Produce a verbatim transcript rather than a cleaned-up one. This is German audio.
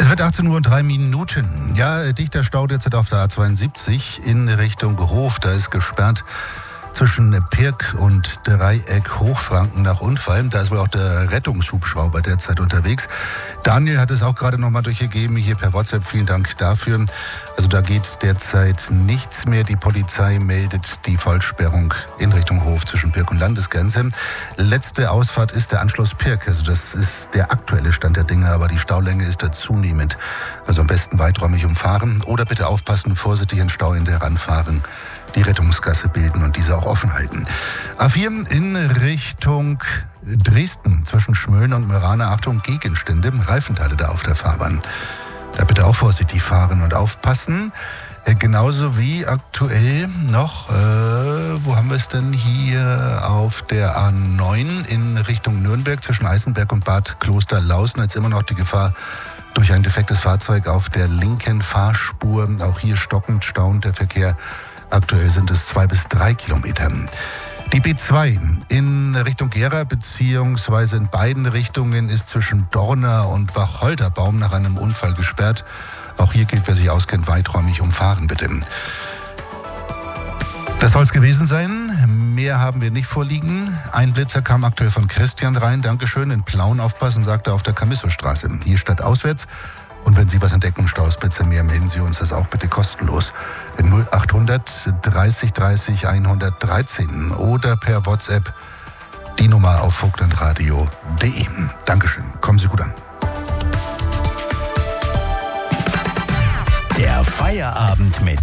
wird achtzehn Uhr und drei Minuten. Ja, dichter Stau derzeit auf der A zweiundsiebzig in Richtung Hof. Da ist gesperrt zwischen Pirk und Dreieck Hochfranken nach Unfall. Da ist wohl auch der Rettungshubschrauber derzeit unterwegs. Daniel hat es auch gerade nochmal durchgegeben, hier per WhatsApp. Vielen Dank dafür. Also da geht derzeit nichts mehr. Die Polizei meldet die Vollsperrung in Richtung Hof zwischen Pirk und Landesgrenze. Letzte Ausfahrt ist der Anschluss Pirk. Also das ist der aktuelle Stand der Dinge, aber die Staulänge ist da zunehmend. Also am besten weiträumig umfahren oder bitte aufpassen, vorsichtig in Stauende heranfahren, die Rettungsgasse bilden und diese auch offen halten. A vier in Richtung Dresden zwischen Schmölln und Meerane. Achtung, Gegenstände, Reifenteile da auf der Fahrbahn. Da bitte auch vorsichtig fahren und aufpassen. Äh, genauso wie aktuell noch, äh, wo haben wir es denn hier auf der A neun in Richtung Nürnberg zwischen Eisenberg und Bad Klosterlausen. Jetzt immer noch die Gefahr durch ein defektes Fahrzeug auf der linken Fahrspur. Auch hier stockend stauend der Verkehr. Aktuell sind es zwei bis drei Kilometer. Die B zwei in Richtung Gera beziehungsweise in beiden Richtungen ist zwischen Dorna und Wacholderbaum nach einem Unfall gesperrt. Auch hier gilt, wer sich auskennt, weiträumig umfahren bitte. Das soll es gewesen sein. Mehr haben wir nicht vorliegen. Ein Blitzer kam aktuell von Christian rein. Dankeschön. In Plauen aufpassen, sagte er auf der Camissostraße. Hier statt auswärts. Und wenn Sie was entdecken, Stausblitzer mehr, melden Sie uns das auch bitte kostenlos. In null achthundert dreißig dreißig hundertdreizehn oder per WhatsApp die Nummer auf vogtlandradio punkt de. Dankeschön. Kommen Sie gut an. Der Feierabend mit